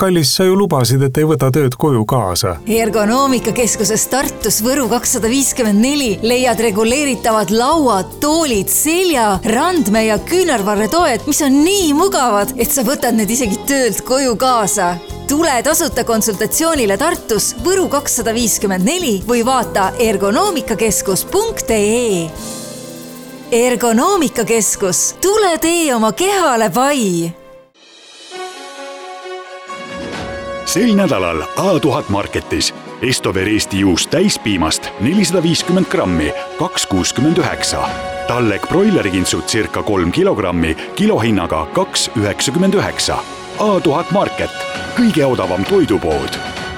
kallis, sa ju lubasid, et ei võta tööd koju kaasa. Ergonoomikakeskuses Tartus Võru 254 leiad reguleeritavad lauad, toolid, selja, randme ja küünarvarretoed, mis on nii mugavad, et sa võtad need isegi töölt koju kaasa. Tule tasuta konsultatsioonile Tartus Võru 254 või vaata ergonoomikakeskus.ee. Ergonoomikakeskus, tule tee oma kehale pai! Sel nädalal A1000 Marketis Estover Eesti juust täispiimast 450 grammi, 2,69. Tallek broilerikintsud circa 3 kilogrammi, kilohinnaga 2,99. A1000 Market, kõige odavam toidupood.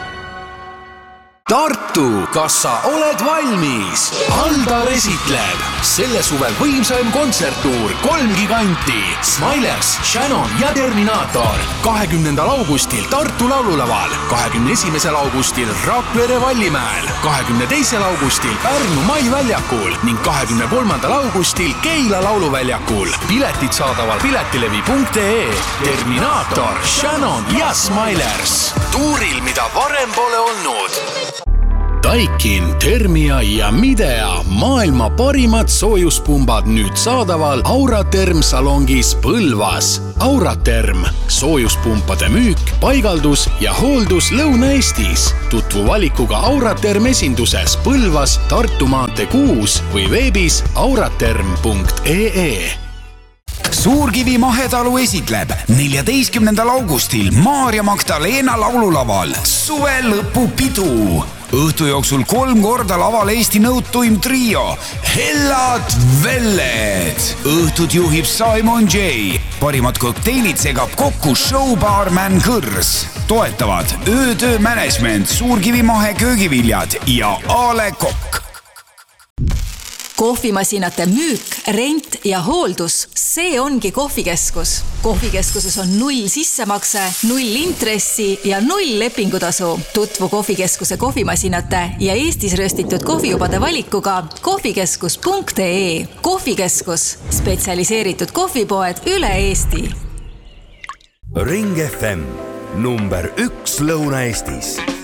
Tartu, kas sa oled valmis? Aldar esitleb selle suve võimsaim kontserttuur 3 giganti Smilers, Shannon ja Terminaator 20. augustil Tartu laululaval, 21. augustil Rakvere Vallimäel, 22. augustil Pärnu Mai väljakul ning 23. augustil Keila lauluväljakul. Piletid saadaval piletilevi.ee. Terminaator, Shannon ja Smilers. Tuuril, mida varem pole olnud. Daikin, Thermia ja Midea, maailma parimad soojuspumbad nüüd saadaval Auraterm salongis Põlvas. Auraterm, soojuspumpade müük, paigaldus ja hooldus Lõuna-Eestis. Tutvu valikuga Auraterm esinduses Põlvas, Tartu maantee 6 või veebis auraterm.ee. Suurkivi Mahetalu esitleb 14. augustil Maarja Magdalena laululaval suve lõpupidu. Õhtu jooksul 3 korda laval Eesti nõutuim trio Hellad Velled. Õhtut juhib Simon J. Parimad kokteilid segab kokku showbaarman Kõrs. Toetavad Öötöö Management, Suurkivi Mahe köögiviljad ja Ale Kokk. Kohvimasinate müük, rent ja hooldus, see ongi kohvikeskus. Kohvikeskuses on 0 sissemakse, 0 intressi ja 0 lepingutasu. Tutvu kohvikeskuse kohvimasinate ja Eestis röstitud kohvijubade valikuga kohvikeskus.ee. Kohvikeskus, spetsialiseeritud kohvipoed üle Eesti. Ring FM, number 1 Lõuna-Eestis.